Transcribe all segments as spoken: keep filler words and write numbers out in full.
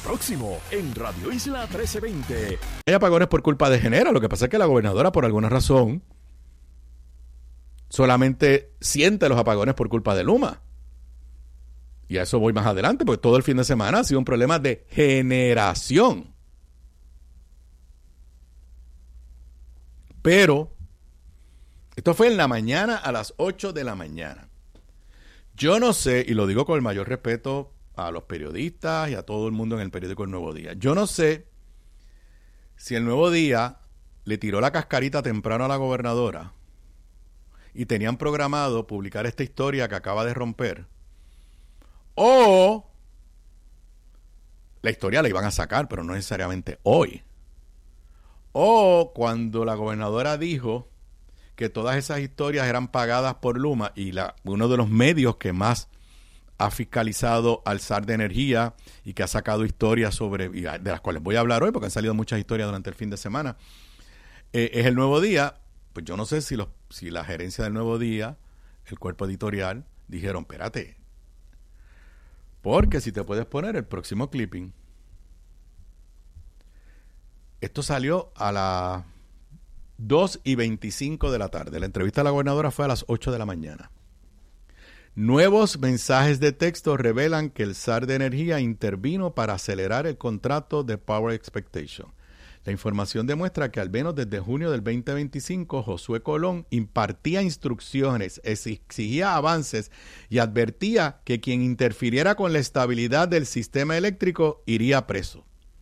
próximo en Radio Isla trece veinte. Hay apagones por culpa de Genera. Lo que pasa es que la gobernadora, por alguna razón, solamente siente los apagones por culpa de Luma. Y a eso voy más adelante, porque todo el fin de semana ha sido un problema de generación. Pero esto fue en la mañana, a las ocho de la mañana. Yo no sé, y lo digo con el mayor respeto a los periodistas y a todo el mundo en el periódico El Nuevo Día. Yo no sé si El Nuevo Día le tiró la cascarita temprano a la gobernadora y tenían programado publicar esta historia que acaba de romper, o la historia la iban a sacar, pero no necesariamente hoy. O cuando la gobernadora dijo que todas esas historias eran pagadas por Luma, y la, uno de los medios que más ha fiscalizado al S A R de Energía y que ha sacado historias sobre, de las cuales voy a hablar hoy porque han salido muchas historias durante el fin de semana, eh, es El Nuevo Día. Pues yo no sé si, los, si la gerencia del Nuevo Día, el cuerpo editorial, dijeron, espérate, porque si te puedes poner el próximo clipping. Esto salió a las dos y veinticinco de la tarde. La entrevista a la gobernadora fue a las ocho de la mañana. Nuevos mensajes de texto revelan que el S A R de Energía intervino para acelerar el contrato de Power Expectation. La información demuestra que al menos desde junio del veinte veinticinco, Josué Colón impartía instrucciones, exigía avances y advertía que quien interfiriera con la estabilidad del sistema eléctrico iría preso.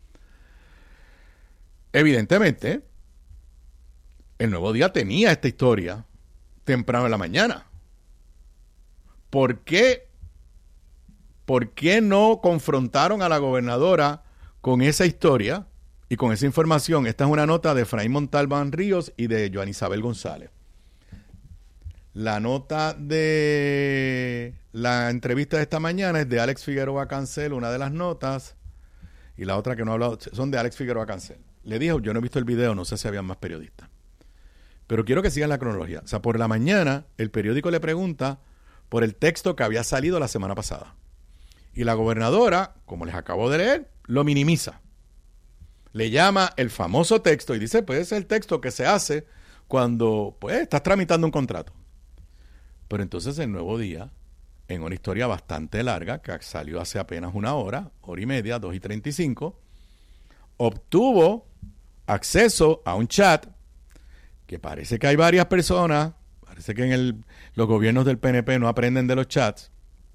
Evidentemente, El Nuevo Día tenía esta historia temprano en la mañana. ¿Por qué, ¿Por qué no confrontaron a la gobernadora con esa historia y con esa información? Esta es una nota de Efraín Montalbán Ríos y de Joan Isabel González. La nota de la entrevista de esta mañana es de Alex Figueroa Cancel, una de las notas, y la otra que no he hablado son de Alex Figueroa Cancel. Le dijo, yo no he visto el video, no sé si había más periodistas. Pero quiero que sigan la cronología. O sea, por la mañana, el periódico le pregunta por el texto que había salido la semana pasada. Y la gobernadora, como les acabo de leer, lo minimiza. Le llama el famoso texto y dice, pues es el texto que se hace cuando pues estás tramitando un contrato. Pero entonces El Nuevo Día, en una historia bastante larga, que salió hace apenas una hora, hora y media, dos y treinta y cinco, obtuvo acceso a un chat que parece que hay varias personas, parece que en el, los gobiernos del P N P no aprenden de los chats,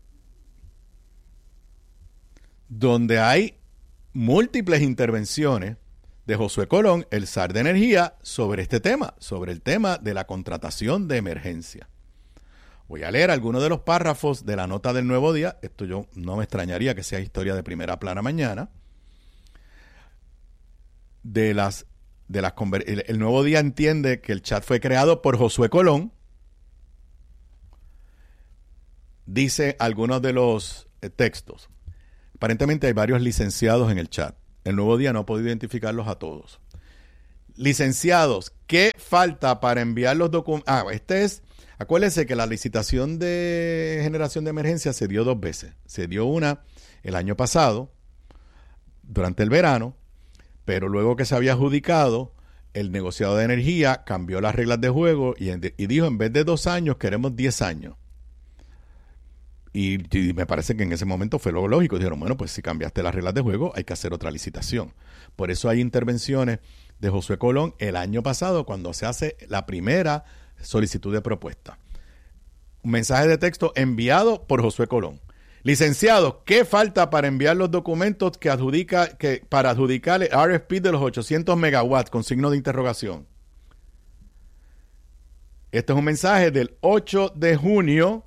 donde hay múltiples intervenciones de Josué Colón, el S A R de Energía, sobre este tema, sobre el tema de la contratación de emergencia. Voy a leer algunos de los párrafos de la nota del Nuevo Día. Esto yo no me extrañaría que sea historia de primera plana mañana. De las, de las el, el Nuevo Día entiende que el chat fue creado por Josué Colón. Dice algunos de los eh, textos. Aparentemente hay varios licenciados en el chat. El Nuevo Día no ha podido identificarlos a todos. Licenciados, ¿qué falta para enviar los documentos? Ah, este es, acuérdense que la licitación de generación de emergencia se dio dos veces. Se dio una el año pasado, durante el verano, pero luego que se había adjudicado, el negociado de energía cambió las reglas de juego y, y dijo, en vez de dos años, queremos diez años. Y, y me parece que en ese momento fue lo lógico. Dijeron, bueno, pues si cambiaste las reglas de juego, hay que hacer otra licitación. Por eso hay intervenciones de Josué Colón el año pasado, cuando se hace la primera solicitud de propuesta. Un mensaje de texto enviado por Josué Colón. Licenciados, ¿qué falta para enviar los documentos que adjudica, que, para adjudicar el R F P de los ochocientos megawatts? Con signo de interrogación. Este es un mensaje del ocho de junio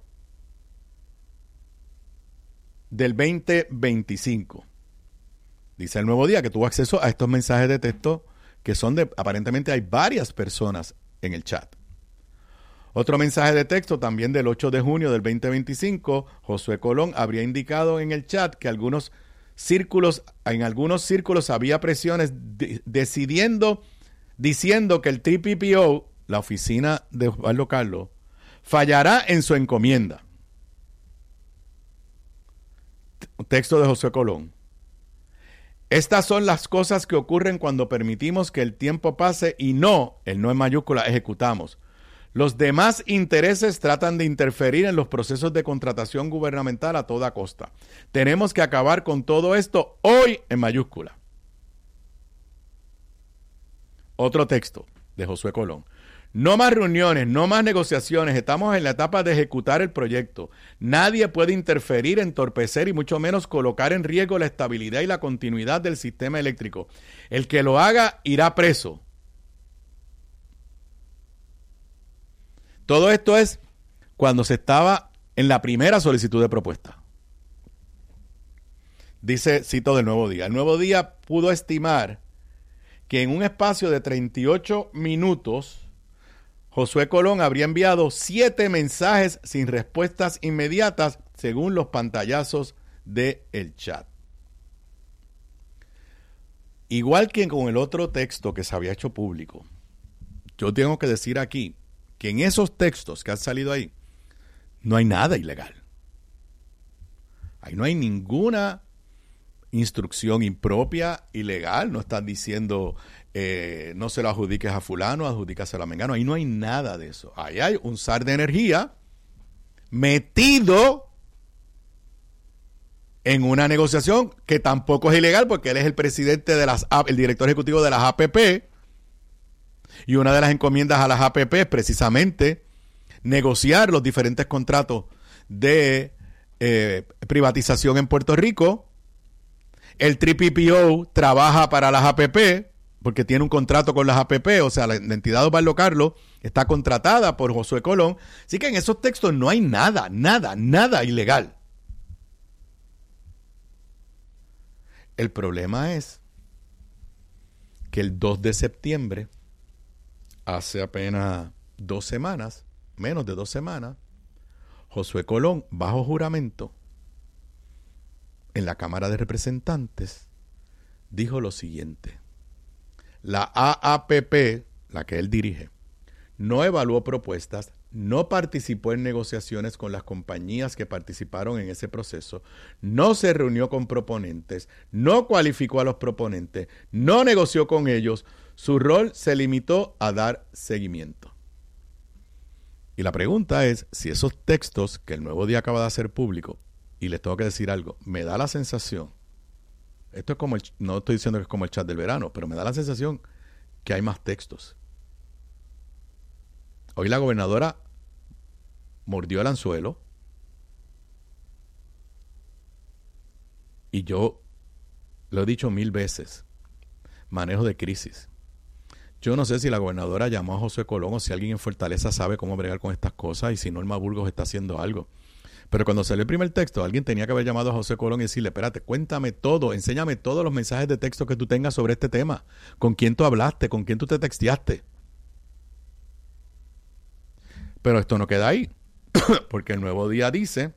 del veinte veinticinco. Dice El Nuevo Día que tuvo acceso a estos mensajes de texto que son de, aparentemente hay varias personas en el chat. Otro mensaje de texto también del ocho de junio del veinte veinticinco, Josué Colón habría indicado en el chat que algunos círculos, en algunos círculos había presiones de, decidiendo, diciendo que el T P P O, la oficina de Osvaldo Carlos, fallará en su encomienda. Texto de Josué Colón. Estas son las cosas que ocurren cuando permitimos que el tiempo pase y no, el no en mayúscula, ejecutamos. Los demás intereses tratan de interferir en los procesos de contratación gubernamental a toda costa. Tenemos que acabar con todo esto hoy en mayúscula. Otro texto de Josué Colón. No más reuniones, no más negociaciones. Estamos en la etapa de ejecutar el proyecto. Nadie puede interferir, entorpecer y mucho menos colocar en riesgo la estabilidad y la continuidad del sistema eléctrico. El que lo haga irá preso. Todo esto es cuando se estaba en la primera solicitud de propuesta. Dice, cito del Nuevo Día. El Nuevo Día pudo estimar que en un espacio de treinta y ocho minutos Josué Colón habría enviado siete mensajes sin respuestas inmediatas según los pantallazos del chat. Igual que con el otro texto que se había hecho público, yo tengo que decir aquí que en esos textos que han salido ahí no hay nada ilegal. Ahí no hay ninguna instrucción impropia, ilegal. No están diciendo eh, no se lo adjudiques a fulano, adjudícaselo a mengano. Ahí no hay nada de eso. Ahí hay un zar de energía metido en una negociación que tampoco es ilegal porque él es el presidente de las, el director ejecutivo de las A P P, y una de las encomiendas a las A P P es precisamente negociar los diferentes contratos de eh, privatización en Puerto Rico. El tres P P O trabaja para las A P P porque tiene un contrato con las A P P, o sea, la, la entidad Osvaldo Carlos está contratada por Josué Colón. Así que en esos textos no hay nada, nada, nada ilegal. El problema es que el dos de septiembre, hace apenas dos semanas, menos de dos semanas, Josué Colón, bajo juramento, en la Cámara de Representantes, dijo lo siguiente: la A A P P, la que él dirige, no evaluó propuestas, no participó en negociaciones con las compañías que participaron en ese proceso, no se reunió con proponentes, no cualificó a los proponentes, no negoció con ellos. Su rol se limitó a dar seguimiento. Y la pregunta es si esos textos que el Nuevo Día acaba de hacer público, y les tengo que decir algo, me da la sensación, esto es como el, no estoy diciendo que es como el chat del verano, pero me da la sensación que hay más textos. Hoy la gobernadora mordió el anzuelo y yo lo he dicho mil veces, manejo de crisis. Yo no sé si la gobernadora llamó a Josué Colón o si alguien en Fortaleza sabe cómo bregar con estas cosas y si Norma Burgos está haciendo algo. Pero cuando salió el primer texto, alguien tenía que haber llamado a Josué Colón y decirle, espérate, cuéntame todo, enséñame todos los mensajes de texto que tú tengas sobre este tema. ¿Con quién tú hablaste? ¿Con quién tú te texteaste? Pero esto no queda ahí, porque el Nuevo Día dice,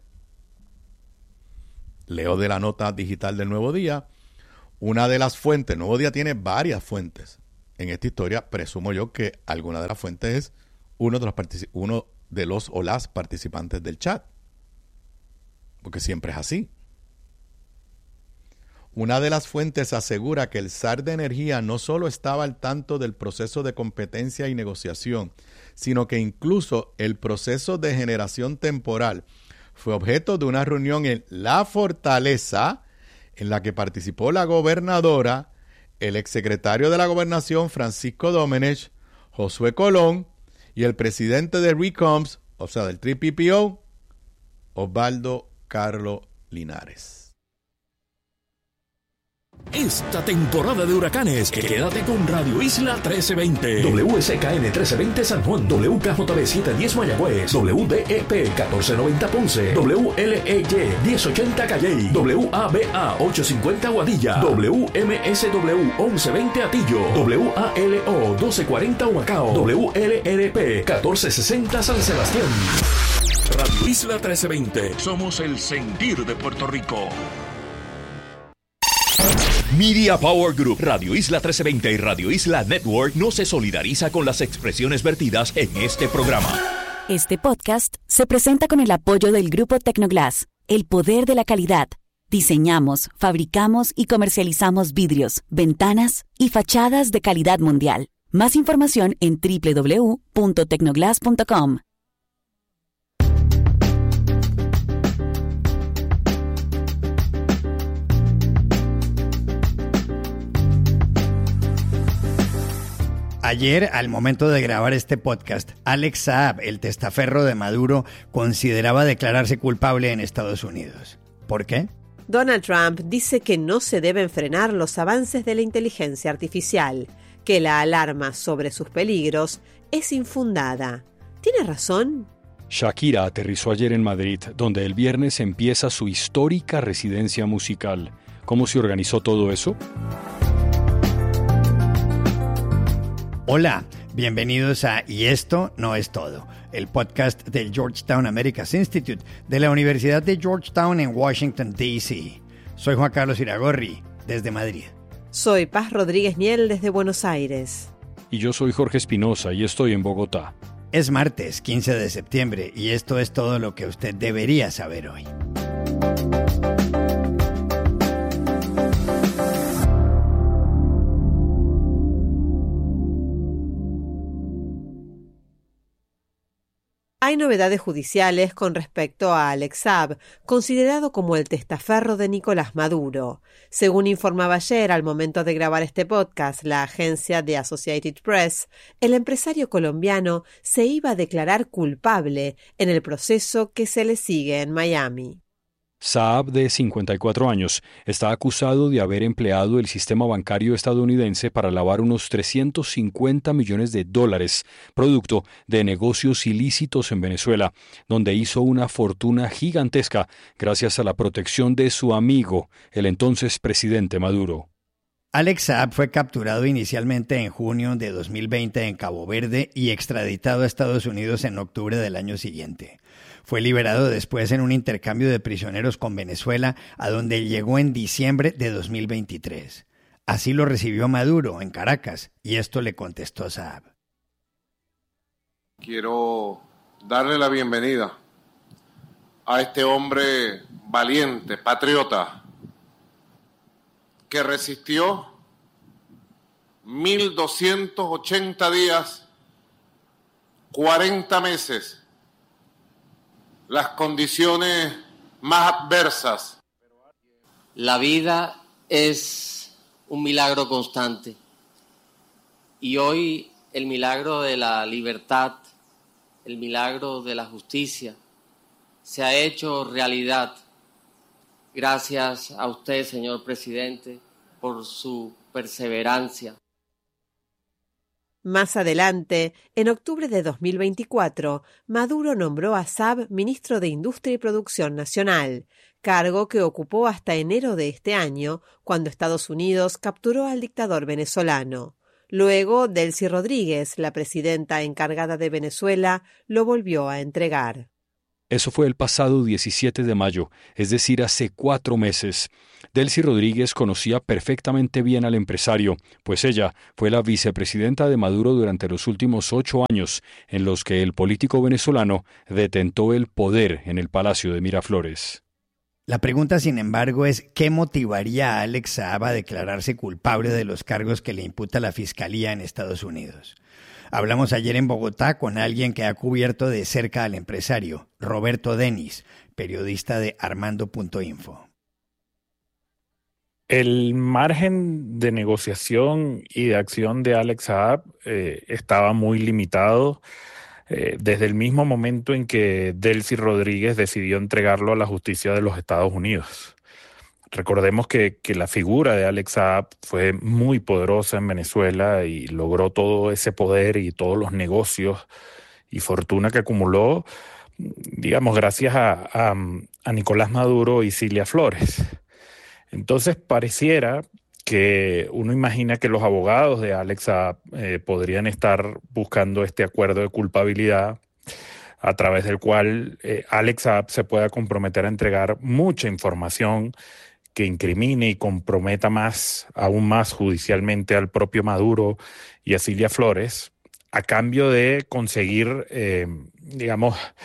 leo de la nota digital del Nuevo Día, una de las fuentes, el Nuevo Día tiene varias fuentes en esta historia, presumo yo que alguna de las fuentes es uno de los, particip- uno de los o las participantes del chat, porque siempre es así. Una de las fuentes asegura que el zar de energía no solo estaba al tanto del proceso de competencia y negociación, sino que incluso el proceso de generación temporal fue objeto de una reunión en La Fortaleza, en la que participó la gobernadora, el exsecretario de la Gobernación, Francisco Domenech, Josué Colón, y el presidente de RECOMS, o sea, del tres P P O, Osvaldo Carlos Linares. Esta temporada de huracanes, quédate con Radio Isla trece veinte. W S K N trece veinte San Juan, W K J B setecientos diez Mayagüez, W D E P catorce noventa Ponce, W L E Y diez ochenta Calley, W A B A ochocientos cincuenta Guadilla, W M S W once veinte Atillo, W A L O doce cuarenta Humacao, W L R P catorce sesenta San Sebastián. Radio Isla trece veinte. Somos el sentir de Puerto Rico. Media Power Group, Radio Isla trece veinte y Radio Isla Network no se solidariza con las expresiones vertidas en este programa. Este podcast se presenta con el apoyo del Grupo Tecnoglass, el poder de la calidad. Diseñamos, fabricamos y comercializamos vidrios, ventanas y fachadas de calidad mundial. Más información en doble u doble u doble u punto tecnoglass punto com. Ayer, al momento de grabar este podcast, Alex Saab, el testaferro de Maduro, consideraba declararse culpable en Estados Unidos. ¿Por qué? Donald Trump dice que no se deben frenar los avances de la inteligencia artificial, que la alarma sobre sus peligros es infundada. ¿Tiene razón? Shakira aterrizó ayer en Madrid, donde el viernes empieza su histórica residencia musical. ¿Cómo se organizó todo eso? Hola, bienvenidos a Y esto no es todo, el podcast del Georgetown Americas Institute de la Universidad de Georgetown en Washington, D C Soy Juan Carlos Iragorri, desde Madrid. Soy Paz Rodríguez Niel, desde Buenos Aires. Y yo soy Jorge Espinosa y estoy en Bogotá. Es martes quince de septiembre y esto es todo lo que usted debería saber hoy. Hay novedades judiciales con respecto a Alex Saab, considerado como el testaferro de Nicolás Maduro. Según informaba ayer, al momento de grabar este podcast, la agencia The Associated Press, el empresario colombiano se iba a declarar culpable en el proceso que se le sigue en Miami. Saab, de cincuenta y cuatro años, está acusado de haber empleado el sistema bancario estadounidense para lavar unos trescientos cincuenta millones de dólares, producto de negocios ilícitos en Venezuela, donde hizo una fortuna gigantesca gracias a la protección de su amigo, el entonces presidente Maduro. Alex Saab fue capturado inicialmente en junio de dos mil veinte en Cabo Verde y extraditado a Estados Unidos en octubre del año siguiente. Fue liberado después en un intercambio de prisioneros con Venezuela, a donde llegó en diciembre de dos mil veintitrés. Así lo recibió Maduro en Caracas, y esto le contestó Saab. Quiero darle la bienvenida a este hombre valiente, patriota, que resistió mil doscientos ochenta días, cuarenta meses, las condiciones más adversas. La vida es un milagro constante y hoy el milagro de la libertad, el milagro de la justicia se ha hecho realidad gracias a usted, señor presidente, por su perseverancia. Más adelante, en octubre de dos mil veinticuatro, Maduro nombró a Saab ministro de Industria y Producción Nacional, cargo que ocupó hasta enero de este año, cuando Estados Unidos capturó al dictador venezolano. Luego, Delcy Rodríguez, la presidenta encargada de Venezuela, lo volvió a entregar. Eso fue el pasado diecisiete de mayo, es decir, hace cuatro meses. Delcy Rodríguez conocía perfectamente bien al empresario, pues ella fue la vicepresidenta de Maduro durante los últimos ocho años, en los que el político venezolano detentó el poder en el Palacio de Miraflores. La pregunta, sin embargo, es ¿qué motivaría a Alex Saab a declararse culpable de los cargos que le imputa la Fiscalía en Estados Unidos? Hablamos ayer en Bogotá con alguien que ha cubierto de cerca al empresario, Roberto Denis, periodista de Armando punto info. El margen de negociación y de acción de Alex Saab eh, estaba muy limitado eh, desde el mismo momento en que Delcy Rodríguez decidió entregarlo a la justicia de los Estados Unidos. Recordemos que, que la figura de Alex Saab fue muy poderosa en Venezuela y logró todo ese poder y todos los negocios y fortuna que acumuló, digamos, gracias a, a, a Nicolás Maduro y Cilia Flores. Entonces pareciera que uno imagina que los abogados de Alex Saab eh, podrían estar buscando este acuerdo de culpabilidad a través del cual eh, Alex Saab se pueda comprometer a entregar mucha información que incrimine y comprometa más, aún más judicialmente al propio Maduro y a Cilia Flores, a cambio de conseguir, eh, digamos,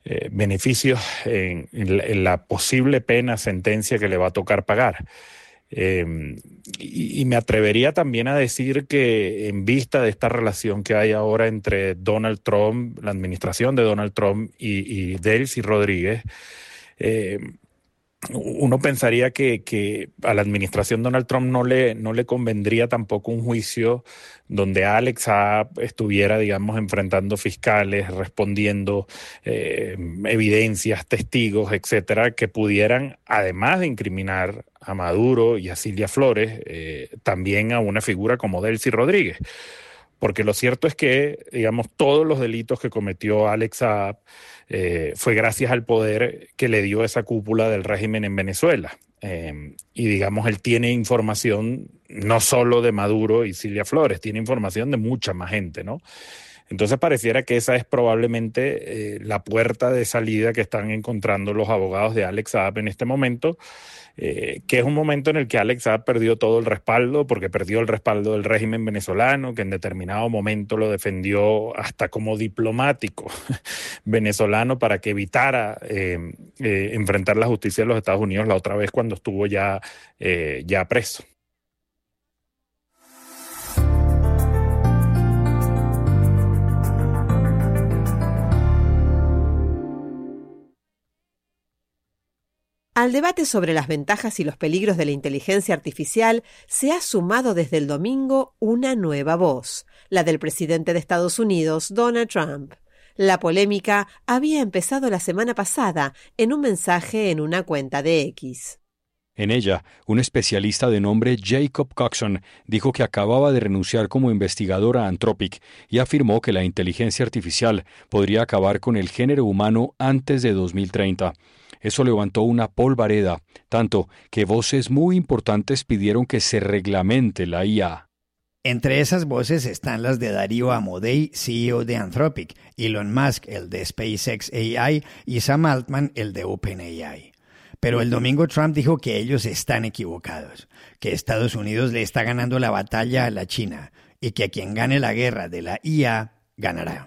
eh, beneficios en, en, la, en la posible pena, sentencia que le va a tocar pagar. Eh, y, y me atrevería también a decir que en vista de esta relación que hay ahora entre Donald Trump, la administración de Donald Trump y, y Delcy Rodríguez, eh, uno pensaría que, que a la administración Donald Trump no le, no le convendría tampoco un juicio donde Alex Saab estuviera, digamos, enfrentando fiscales, respondiendo eh, evidencias, testigos, etcétera, que pudieran, además de incriminar a Maduro y a Cilia Flores, eh, también a una figura como Delcy Rodríguez. Porque lo cierto es que, digamos, todos los delitos que cometió Alex Saab eh, fue gracias al poder que le dio esa cúpula del régimen en Venezuela. Eh, y, digamos, él tiene información no solo de Maduro y Cilia Flores, tiene información de mucha más gente, ¿no? Entonces pareciera que esa es probablemente eh, la puerta de salida que están encontrando los abogados de Alex Saab en este momento, eh, que es un momento en el que Alex Saab perdió todo el respaldo, porque perdió el respaldo del régimen venezolano, que en determinado momento lo defendió hasta como diplomático venezolano para que evitara eh, eh, enfrentar la justicia de los Estados Unidos la otra vez cuando estuvo ya, eh, ya preso. Al debate sobre las ventajas y los peligros de la inteligencia artificial se ha sumado desde el domingo una nueva voz, la del presidente de Estados Unidos, Donald Trump. La polémica había empezado la semana pasada en un mensaje en una cuenta de X. En ella, un especialista de nombre Jacob Coxon dijo que acababa de renunciar como investigador a Anthropic y afirmó que la inteligencia artificial podría acabar con el género humano antes de dos mil treinta. Eso levantó una polvareda, tanto que voces muy importantes pidieron que se reglamente la I A. Entre esas voces están las de Darío Amodei, C E O de Anthropic, Elon Musk, el de SpaceX A I, y Sam Altman, el de OpenAI. Pero el domingo Trump dijo que ellos están equivocados, que Estados Unidos le está ganando la batalla a la China y que quien gane la guerra de la I A ganará.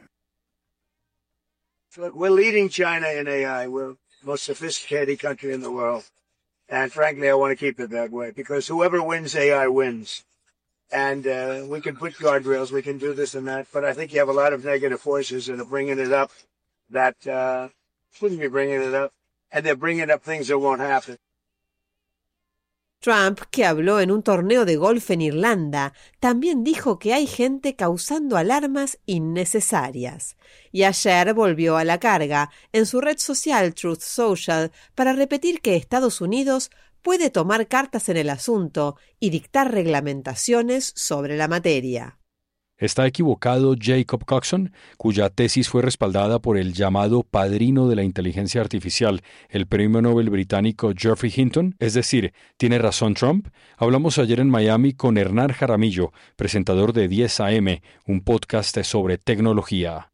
We're leading China in A I. We're the most sophisticated country in the world. And frankly, I want to keep it that way because whoever wins A I wins. And uh, we can put guardrails, we can do this and that, but I think you have a lot of negative forces that are bringing it up that uh, shouldn't be bringing it up. And they're bringing up things that won't happen. Trump, que habló en un torneo de golf en Irlanda, también dijo que hay gente causando alarmas innecesarias. Y ayer volvió a la carga en su red social Truth Social para repetir que Estados Unidos puede tomar cartas en el asunto y dictar reglamentaciones sobre la materia. Está equivocado Jacob Coxon, cuya tesis fue respaldada por el llamado padrino de la inteligencia artificial, el premio Nobel británico Geoffrey Hinton. Es decir, ¿tiene razón Trump? Hablamos ayer en Miami con Hernán Jaramillo, presentador de diez A M, un podcast sobre tecnología.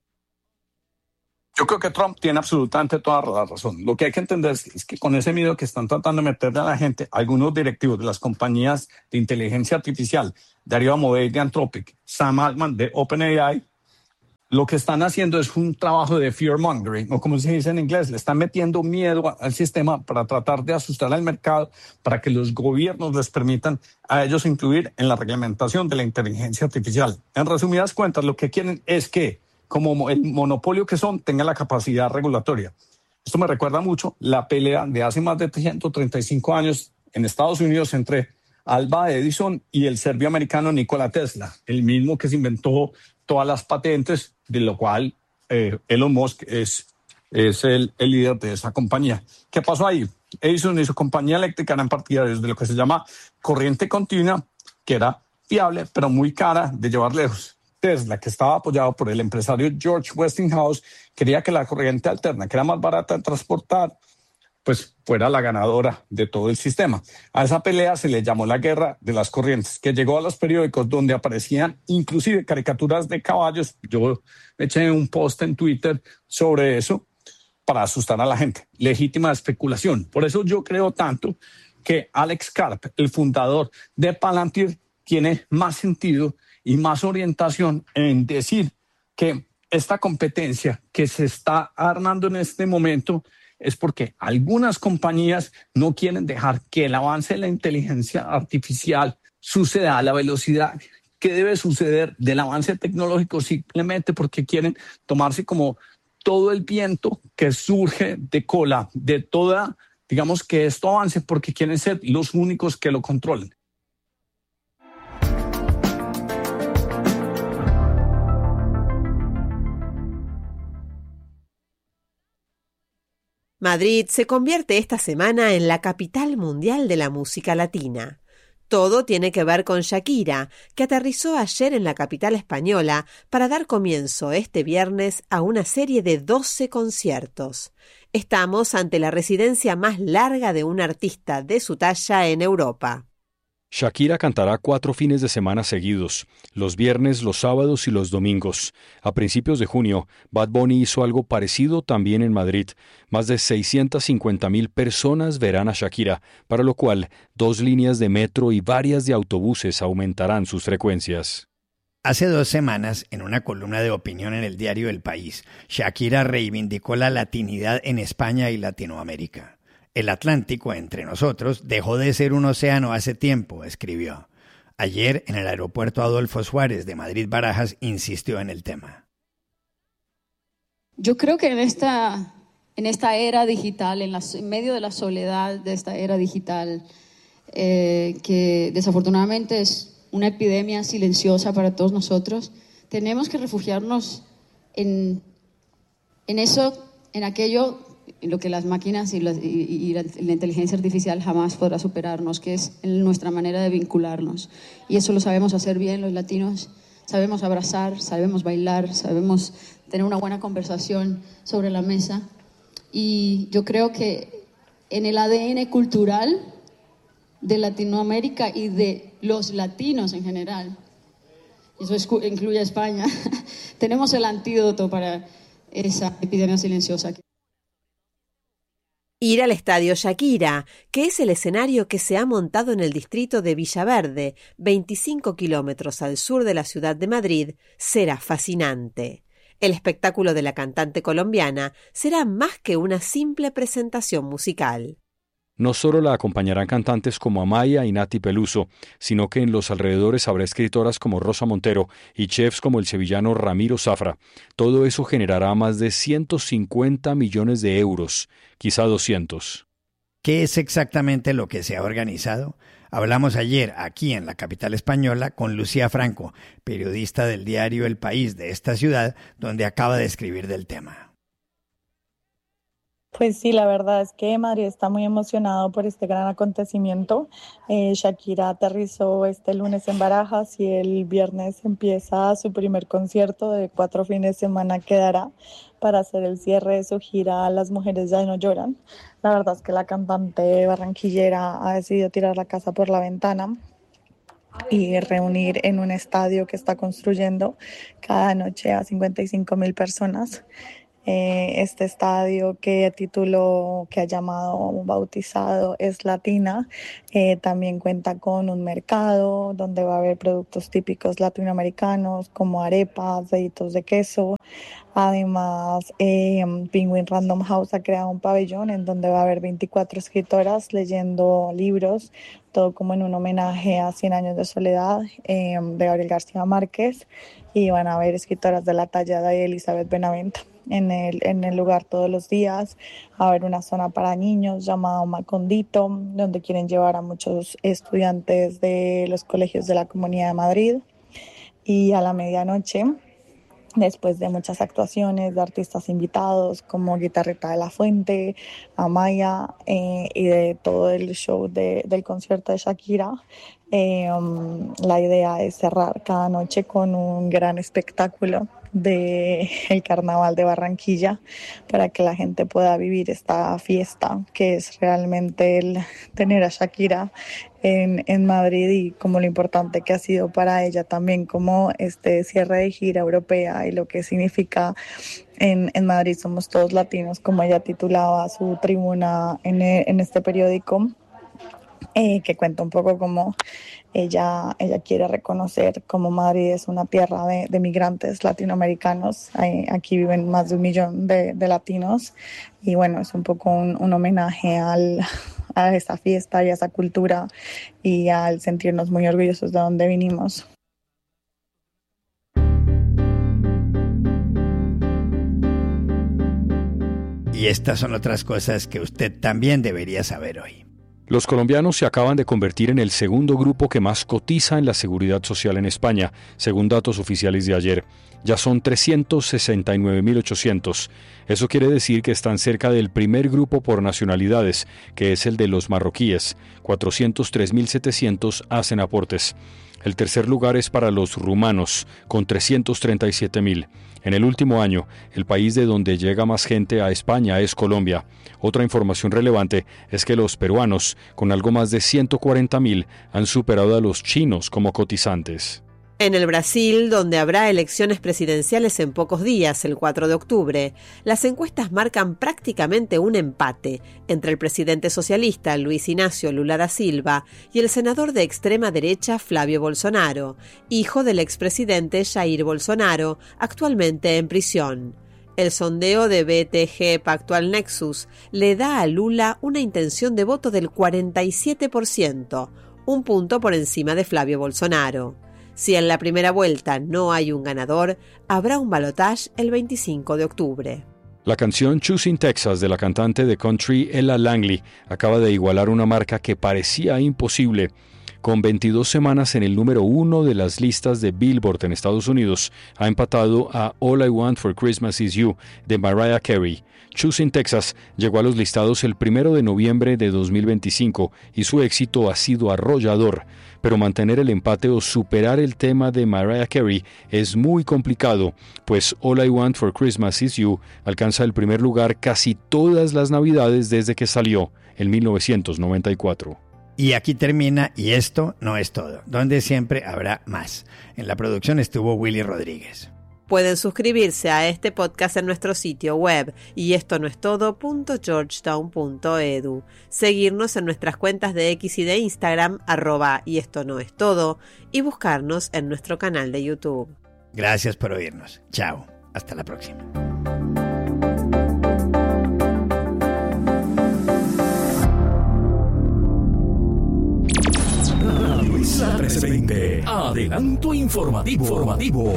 Yo creo que Trump tiene absolutamente toda la razón. Lo que hay que entender es que con ese miedo que están tratando de meterle a la gente, algunos directivos de las compañías de inteligencia artificial, Darío Amodei de Anthropic, Sam Altman de OpenAI, lo que están haciendo es un trabajo de fear mongering, o como se dice en inglés, le están metiendo miedo al sistema para tratar de asustar al mercado, para que los gobiernos les permitan a ellos incluir en la reglamentación de la inteligencia artificial. En resumidas cuentas, lo que quieren es que como el monopolio que son, tenga la capacidad regulatoria. Esto me recuerda mucho la pelea de hace más de ciento treinta y cinco años en Estados Unidos entre Alva Edison y el serbio-americano Nikola Tesla, el mismo que se inventó todas las patentes, de lo cual eh, Elon Musk es, es el, el líder de esa compañía. ¿Qué pasó ahí? Edison y su compañía eléctrica eran partidarios de lo que se llama corriente continua, que era fiable, pero muy cara de llevar lejos. Tesla, que estaba apoyado por el empresario George Westinghouse, quería que la corriente alterna, que era más barata de transportar, pues fuera la ganadora de todo el sistema. A esa pelea se le llamó la guerra de las corrientes, que llegó a los periódicos donde aparecían inclusive caricaturas de caballos. Yo eché un post en Twitter sobre eso para asustar a la gente. Legítima especulación. Por eso yo creo tanto que Alex Karp, el fundador de Palantir, tiene más sentido y más orientación en decir que esta competencia que se está armando en este momento es porque algunas compañías no quieren dejar que el avance de la inteligencia artificial suceda a la velocidad que debe suceder del avance tecnológico, simplemente porque quieren tomarse como todo el viento que surge de cola, de toda, digamos, que esto avance, porque quieren ser los únicos que lo controlen. Madrid se convierte esta semana en la capital mundial de la música latina. Todo tiene que ver con Shakira, que aterrizó ayer en la capital española para dar comienzo este viernes a una serie de doce conciertos. Estamos ante la residencia más larga de un artista de su talla en Europa. Shakira cantará cuatro fines de semana seguidos, los viernes, los sábados y los domingos. A principios de junio, Bad Bunny hizo algo parecido también en Madrid. Más de seiscientas cincuenta mil personas verán a Shakira, para lo cual dos líneas de metro y varias de autobuses aumentarán sus frecuencias. Hace dos semanas, en una columna de opinión en el diario El País, Shakira reivindicó la latinidad en España y Latinoamérica. El Atlántico entre nosotros dejó de ser un océano hace tiempo, escribió. Ayer, en el aeropuerto Adolfo Suárez de Madrid-Barajas, insistió en el tema. Yo creo que en esta, en esta era digital, en, la, en medio de la soledad de esta era digital, eh, que desafortunadamente es una epidemia silenciosa para todos nosotros, tenemos que refugiarnos en, en eso, en aquello lo que las máquinas y la, y, y la, la inteligencia artificial jamás podrá superarnos, que es nuestra manera de vincularnos. Y eso lo sabemos hacer bien los latinos. Sabemos abrazar, sabemos bailar, sabemos tener una buena conversación sobre la mesa. Y yo creo que en el A D N cultural de Latinoamérica y de los latinos en general, y eso incluye a España, tenemos el antídoto para esa epidemia silenciosa. Ir al Estadio Shakira, que es el escenario que se ha montado en el distrito de Villaverde, veinticinco kilómetros al sur de la ciudad de Madrid, será fascinante. El espectáculo de la cantante colombiana será más que una simple presentación musical. No solo la acompañarán cantantes como Amaya y Nati Peluso, sino que en los alrededores habrá escritoras como Rosa Montero y chefs como el sevillano Ramiro Zafra. Todo eso generará más de ciento cincuenta millones de euros, quizá doscientos. ¿Qué es exactamente lo que se ha organizado? Hablamos ayer, aquí en la capital española, con Lucía Franco, periodista del diario El País de esta ciudad, donde acaba de escribir del tema. Pues sí, la verdad es que Madrid está muy emocionado por este gran acontecimiento. Eh, Shakira aterrizó este lunes en Barajas y el viernes empieza su primer concierto de cuatro fines de semana que dará para hacer el cierre de su gira Las Mujeres Ya No Lloran. La verdad es que la cantante barranquillera ha decidido tirar la casa por la ventana y reunir en un estadio que está construyendo cada noche a cincuenta y cinco mil personas. Este estadio que tituló, que ha llamado, bautizado Es Latina, eh, también cuenta con un mercado donde va a haber productos típicos latinoamericanos como arepas, deditos de queso. Además, eh, Penguin Random House ha creado un pabellón en donde va a haber veinticuatro escritoras leyendo libros, todo como en un homenaje a Cien años de soledad eh, de Gabriel García Márquez, y van a haber escritoras de la talla de Elizabeth Benavente en el, en el lugar todos los días. Va a haber una zona para niños llamada Macondito, donde quieren llevar a muchos estudiantes de los colegios de la Comunidad de Madrid. Y a la medianoche, después de muchas actuaciones de artistas invitados como Guitarreta de la Fuente, Amaya eh, y de todo el show de, del concierto de Shakira, eh, um, la idea es cerrar cada noche con un gran espectáculo del Carnaval de Barranquilla para que la gente pueda vivir esta fiesta, que es realmente el tener a Shakira en, en Madrid, y como lo importante que ha sido para ella también como este cierre de gira europea y lo que significa en, en Madrid somos todos latinos, como ella titulaba su tribuna en, en este periódico. eh, que cuenta un poco cómo ella, ella quiere reconocer cómo Madrid es una tierra de, de migrantes latinoamericanos. Hay, aquí viven más de un millón de, de latinos y bueno, es un poco un, un homenaje al, a esa fiesta y a esa cultura y al sentirnos muy orgullosos de donde vinimos. Y estas son otras cosas que usted también debería saber hoy. Los colombianos se acaban de convertir en el segundo grupo que más cotiza en la seguridad social en España, según datos oficiales de ayer. Ya son trescientos sesenta y nueve mil ochocientos. Eso quiere decir que están cerca del primer grupo por nacionalidades, que es el de los marroquíes. cuatrocientos tres mil setecientos hacen aportes. El tercer lugar es para los rumanos, con trescientos treinta y siete mil. En el último año, el país de donde llega más gente a España es Colombia. Otra información relevante es que los peruanos, con algo más de ciento cuarenta mil, han superado a los chinos como cotizantes. En el Brasil, donde habrá elecciones presidenciales en pocos días, el cuatro de octubre, las encuestas marcan prácticamente un empate entre el presidente socialista Luis Inácio Lula da Silva y el senador de extrema derecha Flávio Bolsonaro, hijo del expresidente Jair Bolsonaro, actualmente en prisión. El sondeo de B T G Pactual Nexus le da a Lula una intención de voto del cuarenta y siete por ciento, un punto por encima de Flávio Bolsonaro. Si en la primera vuelta no hay un ganador, habrá un balotaje el veinticinco de octubre. La canción Choosing Texas de la cantante de country Ella Langley acaba de igualar una marca que parecía imposible. Con veintidós semanas en el número uno de las listas de Billboard en Estados Unidos, ha empatado a All I Want for Christmas Is You de Mariah Carey. Choosing Texas llegó a los listados el primero de noviembre de dos mil veinticinco y su éxito ha sido arrollador. Pero mantener el empate o superar el tema de Mariah Carey es muy complicado, pues All I Want for Christmas Is You alcanza el primer lugar casi todas las navidades desde que salió, en mil novecientos noventa y cuatro. Y aquí termina Y esto no es todo, donde siempre habrá más. En la producción estuvo Willy Rodríguez. Pueden suscribirse a este podcast en nuestro sitio web y esto no es todo punto georgetown punto edu. Seguirnos en nuestras cuentas de X y de Instagram, arroba y esto no es todo, y buscarnos en nuestro canal de YouTube. Gracias por oírnos. Chao. Hasta la próxima. Radio Isla trescientos veinte. Adelanto informativo. informativo.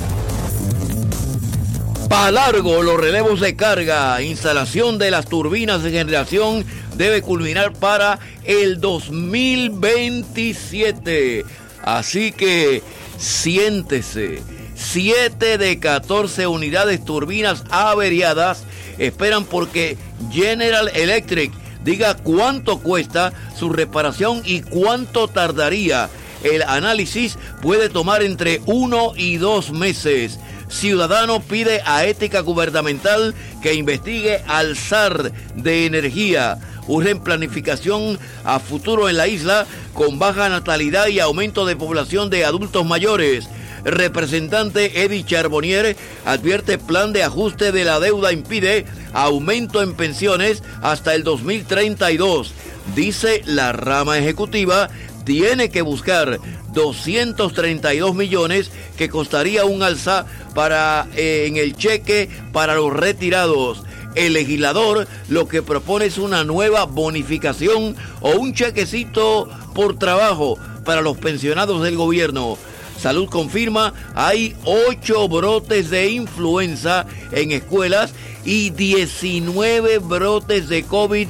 Para largo los relevos de carga, instalación de las turbinas de generación debe culminar para el dos mil veintisiete. Así que siéntese. siete de catorce unidades turbinas averiadas esperan porque General Electric diga cuánto cuesta su reparación y cuánto tardaría. El análisis puede tomar entre uno y dos meses. Ciudadano pide a Ética Gubernamental que investigue al zar de energía. Urgen planificación a futuro en la isla con baja natalidad y aumento de población de adultos mayores. Representante Eddie Charbonnier advierte plan de ajuste de la deuda impide aumento en pensiones hasta el dos mil treinta y dos. Dice la rama ejecutiva tiene que buscar doscientos treinta y dos millones que costaría un alza para eh, en el cheque para los retirados. El legislador lo que propone es una nueva bonificación o un chequecito por trabajo para los pensionados del gobierno. Salud confirma hay ocho brotes de influenza en escuelas y diecinueve brotes de COVID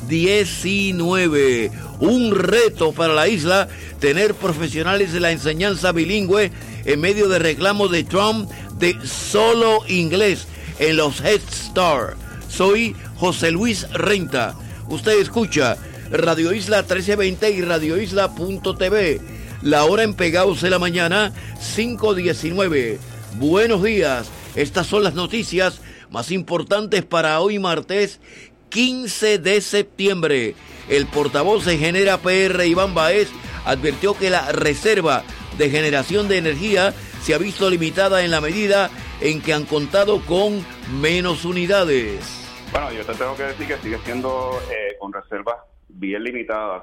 diecinueve. Un reto para la isla tener profesionales de la enseñanza bilingüe en medio de reclamos de Trump de solo inglés en los Head Start. Soy José Luis Renta. Usted escucha Radio Isla trece veinte y Radio Isla punto t v. La hora en Pegaos de la mañana, cinco diecinueve. Buenos días. Estas son las noticias más importantes para hoy martes quince de septiembre. El portavoz de Genera P R, Iván Baez, advirtió que la reserva de generación de energía se ha visto limitada en la medida en que han contado con menos unidades. Bueno, yo te tengo que decir que sigue siendo eh, con reservas bien limitadas.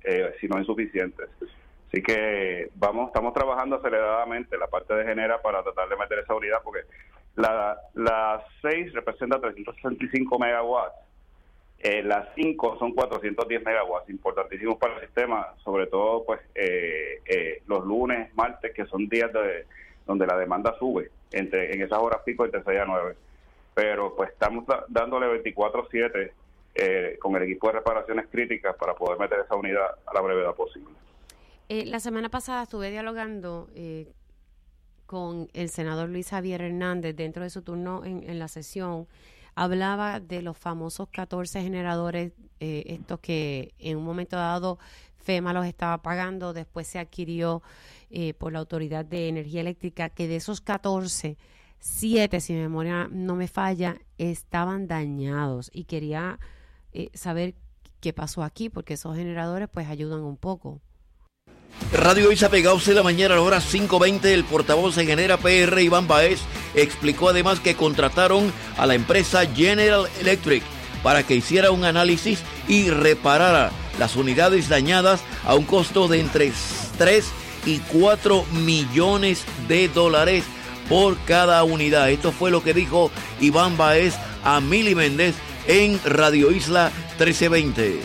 eh, si no insuficientes. Así que vamos, estamos trabajando aceleradamente la parte de Genera para tratar de meter esa unidad, porque la, la seis representa trescientos sesenta y cinco megawatts, eh, las cinco son cuatrocientos diez megawatts, importantísimos para el sistema, sobre todo pues eh, eh, los lunes, martes, que son días de, donde la demanda sube, entre en esas horas pico entre seis a nueve. Pero pues estamos da, dándole veinticuatro siete eh, con el equipo de reparaciones críticas para poder meter esa unidad a la brevedad posible. Eh, la semana pasada estuve dialogando eh, con el senador Luis Javier Hernández dentro de su turno en, en la sesión. Hablaba de los famosos catorce generadores, eh, estos que en un momento dado FEMA los estaba pagando, después se adquirió eh, por la Autoridad de Energía Eléctrica, que de esos catorce, siete, si mi memoria no me falla, estaban dañados. Y quería eh, saber qué pasó aquí, porque esos generadores pues ayudan un poco. Radio Isa Pegados en la mañana a la hora cinco veinte, el portavoz de Genera P R, Iván Baez, explicó además que contrataron a la empresa General Electric para que hiciera un análisis y reparara las unidades dañadas a un costo de entre tres y cuatro millones de dólares por cada unidad. Esto fue lo que dijo Iván Baez a Mili Méndez en Radio Isla trece veinte.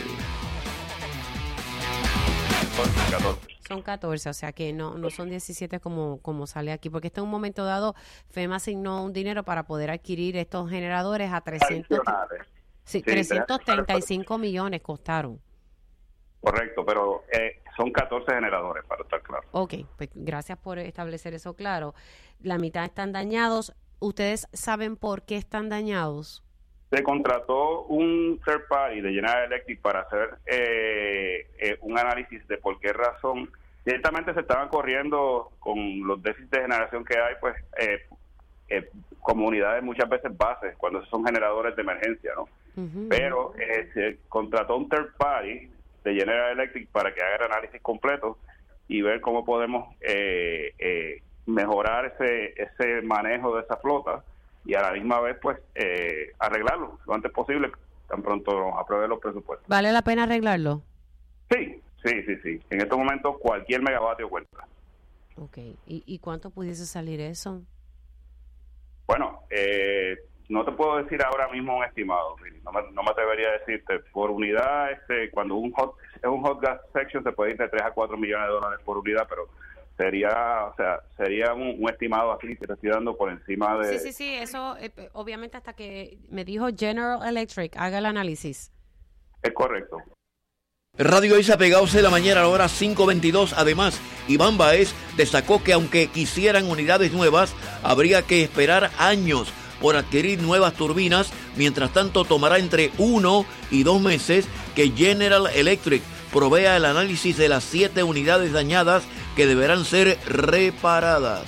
Son catorce, o sea que no no son diecisiete como, como sale aquí, porque este en un momento dado FEMA asignó un dinero para poder adquirir estos generadores a trescientos, sí, sí, trescientos treinta y cinco millones costaron. Correcto, pero eh, son catorce generadores, para estar claro. Ok, pues gracias por establecer eso claro. La mitad están dañados. ¿Ustedes saben por qué están dañados? Se contrató un third party de General Electric para hacer eh, eh, un análisis de por qué razón. Ciertamente se estaban corriendo con los déficits de generación que hay, pues, eh, eh, comunidades muchas veces bases, cuando son generadores de emergencia, ¿no? Uh-huh. Pero eh, se contrató un third party de General Electric para que haga el análisis completo y ver cómo podemos eh, eh, mejorar ese ese manejo de esa flota y a la misma vez pues eh, arreglarlo lo antes posible, tan pronto nos aprueben los presupuestos. ¿Vale la pena arreglarlo? Sí, sí, sí, sí. En estos momentos cualquier megavatio cuenta. Ok. ¿Y, y cuánto pudiese salir eso? Bueno, eh, no te puedo decir ahora mismo un estimado, no me, no me atrevería a decirte. Por unidad, este, cuando un hot, un hot gas section se puede ir de tres a cuatro millones de dólares por unidad, pero sería, o sea, sería un, un estimado así que te estoy dando por encima de... Sí, sí, sí, eso eh, obviamente hasta que me dijo General Electric haga el análisis. Es correcto. Radio Isa Pegados en la mañana a la hora cinco veintidós. Además, Iván Baez destacó que aunque quisieran unidades nuevas, habría que esperar años por adquirir nuevas turbinas. Mientras tanto, tomará entre uno y dos meses que General Electric provea el análisis de las siete unidades dañadas que deberán ser reparadas.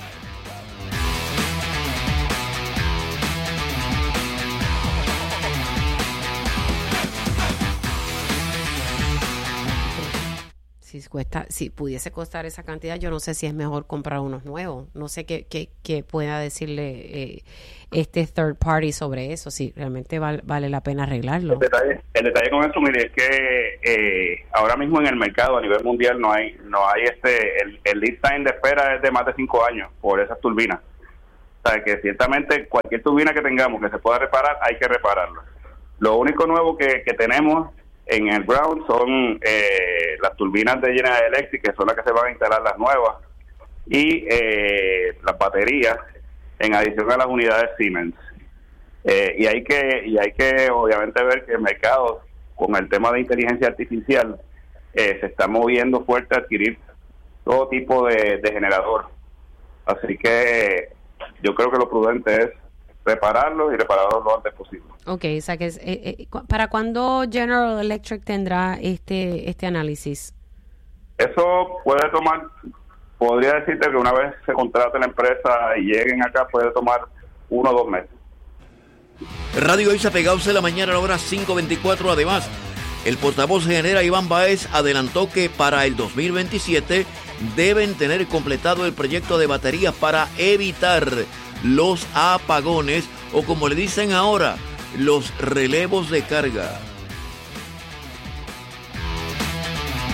Si cuesta, si pudiese costar esa cantidad, yo no sé si es mejor comprar unos nuevos. No sé qué, qué, qué pueda decirle eh, este third party sobre eso, si realmente vale, vale la pena arreglarlo. El detalle, el detalle con eso, mire, es que eh, ahora mismo en el mercado a nivel mundial no hay no hay este el, el lead time de espera es de más de cinco años por esas turbinas. O sea, que ciertamente cualquier turbina que tengamos que se pueda reparar, hay que repararla. Lo único nuevo que, que tenemos en el ground son eh, las turbinas de General Electric, que son las que se van a instalar las nuevas, y eh, las baterías, en adición a las unidades Siemens. Eh, y hay que y hay que obviamente ver que el mercado, con el tema de inteligencia artificial, eh, se está moviendo fuerte a adquirir todo tipo de, de generador. Así que yo creo que lo prudente es repararlos y repararlos lo antes posible. Ok, o sea que es, eh, eh, ¿para cuándo General Electric tendrá este este análisis? Eso puede tomar, podría decirte que una vez se contrate la empresa y lleguen acá, puede tomar uno o dos meses. Radio Isa Pegados en la mañana a la hora cinco veinticuatro. Además, el portavoz general Iván Baez adelantó que para el dos mil veintisiete deben tener completado el proyecto de baterías para evitar los apagones, o como le dicen ahora, los relevos de carga.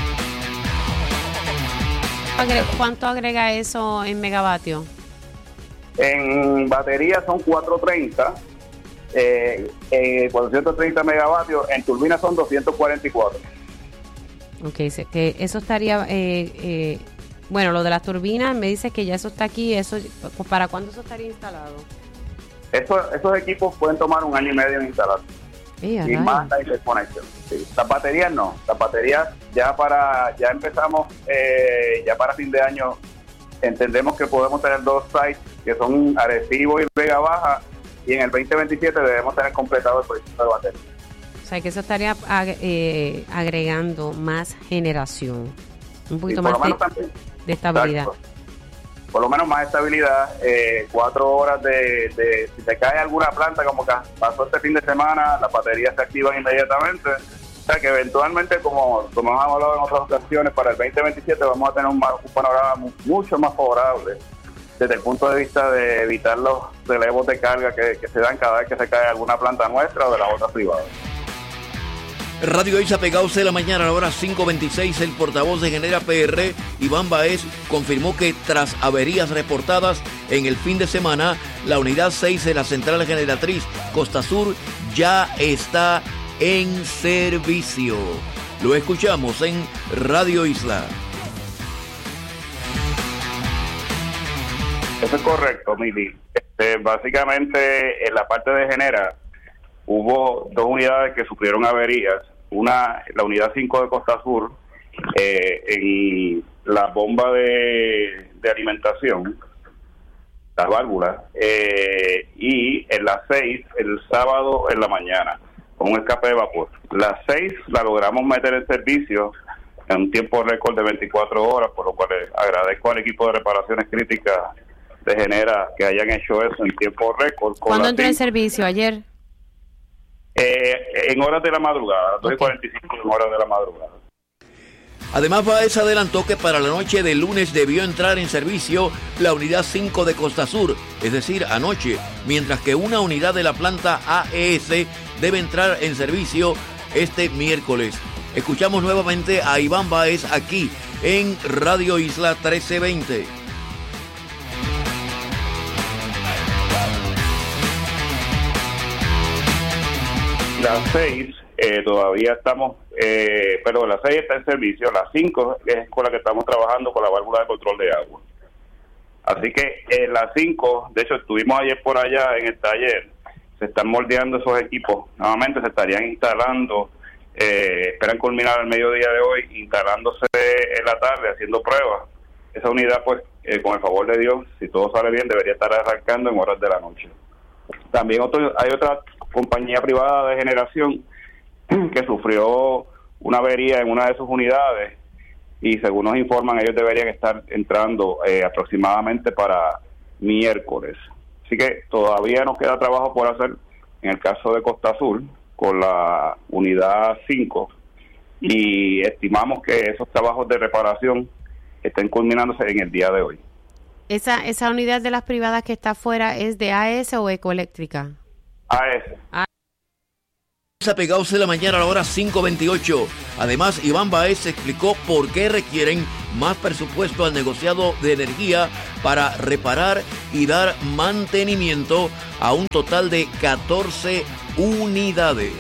agrega, ¿Cuánto agrega eso en megavatio? En batería son cuatrocientos treinta, eh, eh, cuatrocientos treinta megavatios, en turbina son doscientos cuarenta y cuatro. Ok, que eso estaría, eh, eh, bueno, lo de las turbinas, me dices que ya eso está aquí, eso ¿para cuándo eso estaría instalado? Eso, esos equipos pueden tomar un año y medio en instalar. Sí, y más la interconexión. Sí. Las baterías no, las baterías ya para, ya empezamos, eh, ya para fin de año, entendemos que podemos tener dos sites que son Arecibo y Vega Baja, y en el veinte veintisiete debemos tener completado el proyecto de batería. O sea, que eso estaría ag- eh, agregando más generación, un poquito más de, también, de estabilidad. Exacto. Por lo menos más estabilidad, eh, cuatro horas de, de, si te cae alguna planta como que pasó este fin de semana, las baterías se activan inmediatamente. O sea que eventualmente, como, como hemos hablado en otras ocasiones, para el veinte veintisiete vamos a tener un, un panorama mucho más favorable desde el punto de vista de evitar los relevos de carga que, que se dan cada vez que se cae alguna planta nuestra o de las otras privadas. Radio Isla Pegados de la mañana a la hora cinco veintiséis, el portavoz de Genera P R, Iván Baez, confirmó que tras averías reportadas en el fin de semana, la unidad seis de la central generatriz Costa Sur ya está en servicio. Lo escuchamos en Radio Isla. Eso es correcto, Mili. Este, básicamente, en la parte de Genera, hubo dos unidades que sufrieron averías. Una, la unidad cinco de Costa Sur, eh, en la bomba de, de alimentación, las válvulas, eh, y en la seis, el sábado en la mañana, con un escape de vapor. La seis la logramos meter en servicio en un tiempo récord de veinticuatro horas, por lo cual agradezco al equipo de reparaciones críticas de Genera que hayan hecho eso en tiempo récord. ¿Cuándo entró en servicio? ¿Ayer? Eh, en horas de la madrugada, dos y cuarenta y cinco en horas de la madrugada. Además, Baez adelantó que para la noche del lunes debió entrar en servicio la unidad cinco de Costa Sur, es decir, anoche, mientras que una unidad de la planta A E S debe entrar en servicio este miércoles. Escuchamos nuevamente a Iván Baez aquí en Radio Isla trece veinte. La seis eh, todavía estamos, eh, pero la seis está en servicio, la cinco es con la que estamos trabajando con la válvula de control de agua. Así que eh, la cinco, de hecho estuvimos ayer por allá en el taller, se están moldeando esos equipos, nuevamente se estarían instalando, eh, esperan culminar al mediodía de hoy, instalándose en la tarde, haciendo pruebas. Esa unidad, pues, eh, con el favor de Dios, si todo sale bien, debería estar arrancando en horas de la noche. También otro, hay otra compañía privada de generación que sufrió una avería en una de sus unidades y según nos informan ellos deberían estar entrando eh, aproximadamente para miércoles. Así que todavía nos queda trabajo por hacer en el caso de Costa Sur con la unidad cinco y estimamos que esos trabajos de reparación estén culminándose en el día de hoy. ¿Esa, esa unidad de las privadas que está afuera es de A E S o Ecoeléctrica? A E S. A- Pegados de la mañana a la hora cinco veintiocho. Además, Iván Baez explicó por qué requieren más presupuesto al negociado de energía para reparar y dar mantenimiento a un total de catorce unidades.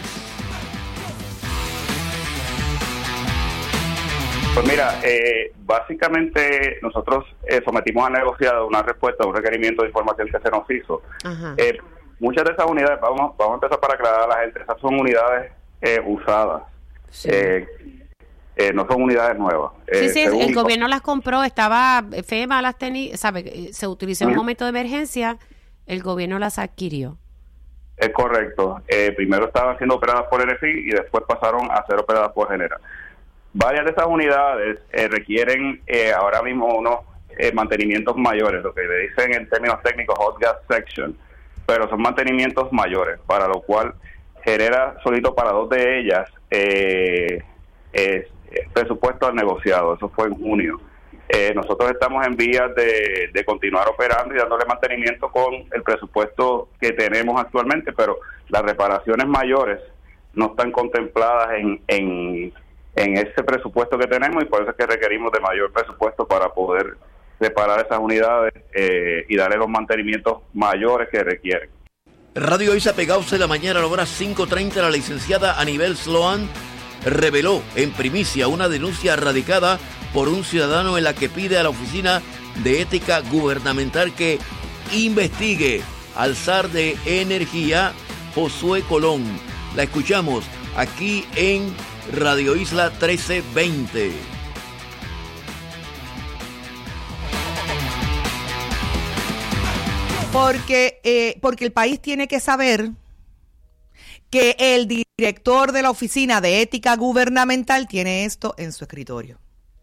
Pues mira, eh, básicamente nosotros eh, sometimos al negociado una respuesta a un requerimiento de información que se nos hizo. Eh, muchas de esas unidades, vamos, vamos a empezar para aclarar a la gente, esas son unidades eh, usadas, sí. eh, eh, no son unidades nuevas. Sí, eh, sí, según, el gobierno las compró, estaba FEMA las tenía, sabe, se utilizó en un momento de emergencia, el gobierno las adquirió. Es correcto, eh, primero estaban siendo operadas por N F I y después pasaron a ser operadas por Genera. Varias de esas unidades eh, requieren eh, ahora mismo unos eh, mantenimientos mayores, lo que le dicen en términos técnicos hot gas section, pero son mantenimientos mayores, para lo cual Genera solito para dos de ellas eh, eh, presupuesto al negociado, eso fue en junio. Eh, nosotros estamos en vías de, de continuar operando y dándole mantenimiento con el presupuesto que tenemos actualmente, pero las reparaciones mayores no están contempladas en, en en ese presupuesto que tenemos, y por eso es que requerimos de mayor presupuesto para poder reparar esas unidades eh, y darle los mantenimientos mayores que requieren. Radio Isla Pegados de la mañana a la hora cinco treinta, la licenciada Anibel Sloan reveló en primicia una denuncia radicada por un ciudadano en la que pide a la Oficina de Ética Gubernamental que investigue al zar de energía, Josué Colón. La escuchamos aquí en Radio Isla trece veinte. Porque, eh, porque el país tiene que saber que el director de la Oficina de Ética Gubernamental tiene esto en su escritorio.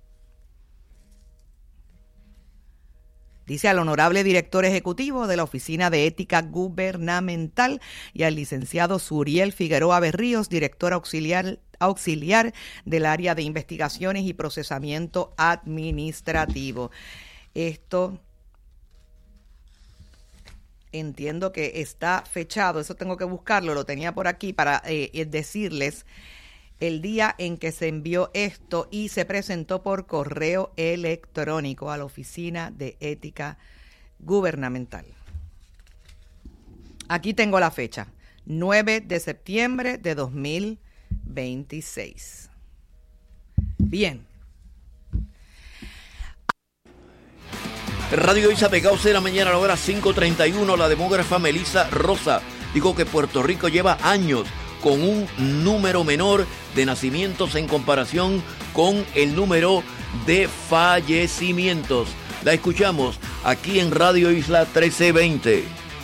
Dice al honorable director ejecutivo de la Oficina de Ética Gubernamental y al licenciado Suriel Figueroa Berríos, director auxiliar, auxiliar del área de investigaciones y procesamiento administrativo. Esto entiendo que está fechado, eso tengo que buscarlo, lo tenía por aquí para eh, decirles el día en que se envió esto y se presentó por correo electrónico a la Oficina de Ética Gubernamental. Aquí tengo la fecha, nueve de septiembre de dos mil veintiséis. Bien. Radio Isla Pegados de la mañana a la hora cinco treinta y uno, la demógrafa Melissa Rosa dijo que Puerto Rico lleva años con un número menor de nacimientos en comparación con el número de fallecimientos. La escuchamos aquí en Radio Isla trece veinte.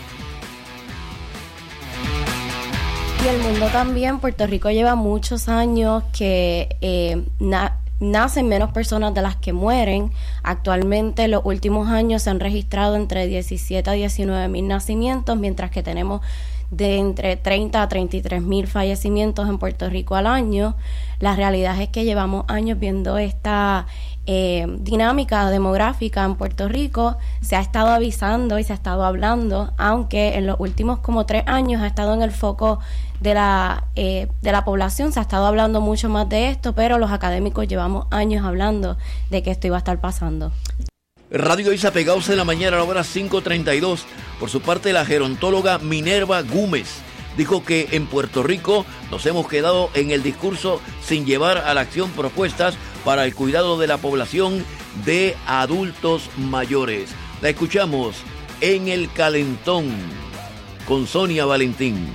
Y el mundo también, Puerto Rico lleva muchos años que eh, na- nacen menos personas de las que mueren. Actualmente en los últimos años se han registrado entre diecisiete a diecinueve mil nacimientos, mientras que tenemos de entre treinta a treinta y tres mil fallecimientos en Puerto Rico al año. La realidad es que llevamos años viendo esta eh, dinámica demográfica en Puerto Rico. Se ha estado avisando y se ha estado hablando, aunque en los últimos como tres años ha estado en el foco de la eh, de la población, se ha estado hablando mucho más de esto, pero los académicos llevamos años hablando de que esto iba a estar pasando. Radio Isla Pegados en la mañana a la hora cinco treinta y dos. Por su parte, la gerontóloga Minerva Gómez dijo que en Puerto Rico nos hemos quedado en el discurso sin llevar a la acción propuestas para el cuidado de la población de adultos mayores. La escuchamos en El Calentón con Sonia Valentín.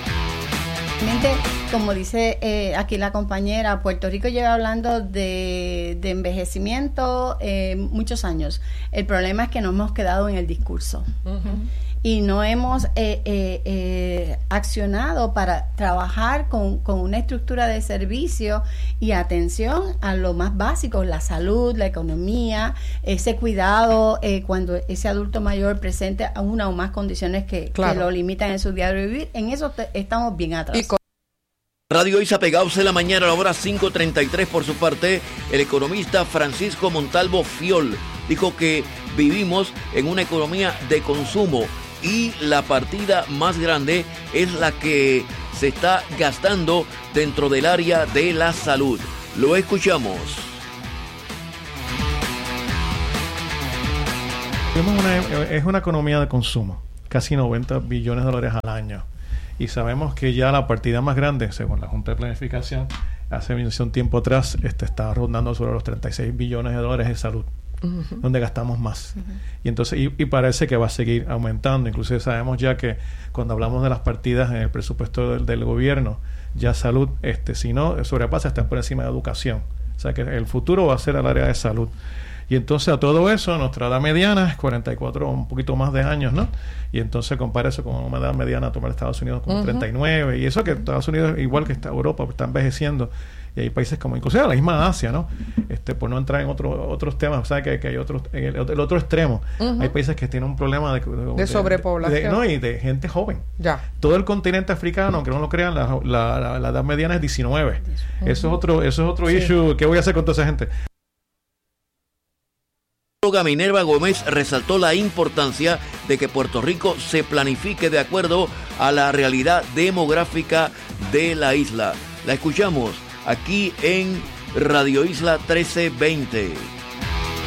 Como dice eh, aquí la compañera, Puerto Rico lleva hablando de, de envejecimiento eh, muchos años. El problema es que nos hemos quedado en el discurso. Uh-huh. Y no hemos eh, eh, eh, accionado para trabajar con, con una estructura de servicio y atención a lo más básico, la salud, la economía, ese cuidado eh, cuando ese adulto mayor presente a una o más condiciones que, claro, que lo limitan en su diario vivir. En eso te, estamos bien atrás. Radio Isla Pegados en la mañana a la hora cinco treinta y tres. Por su parte, el economista Francisco Montalvo Fiol dijo que vivimos en una economía de consumo y la partida más grande es la que se está gastando dentro del área de la salud. Lo escuchamos. Es una economía de consumo, casi noventa billones de dólares al año. Y sabemos que ya la partida más grande, según la Junta de Planificación, hace un tiempo atrás, este, estaba rondando sobre los treinta y seis billones de dólares en salud, uh-huh, donde gastamos más. Uh-huh. Y entonces y, y parece que va a seguir aumentando. Inclusive sabemos ya que cuando hablamos de las partidas en el presupuesto del, del gobierno, ya salud, este, si no sobrepasa, está por encima de educación. O sea que el futuro va a ser el área de salud. Y entonces a todo eso, nuestra edad mediana es cuarenta y cuatro, un poquito más de años, ¿no? Y entonces compara eso con una edad mediana tomar Estados Unidos como uh-huh, treinta y nueve. Y eso que Estados Unidos, igual que está Europa, está envejeciendo. Y hay países como, inclusive la misma Asia, ¿no? Este, por no entrar en otro, otros temas, o sea, que, que hay otros, en el, el otro extremo. Uh-huh. Hay países que tienen un problema de, de, de sobrepoblación. De, de, no, y de gente joven. Ya. Todo el continente africano, aunque no lo crean, la, la, la, la edad mediana es diecinueve. Uh-huh. Eso es otro, eso es otro sí. issue. ¿Qué voy a hacer con toda esa gente? Minerva Gómez resaltó la importancia de que Puerto Rico se planifique de acuerdo a la realidad demográfica de la isla. La escuchamos aquí en Radio Isla trece veinte.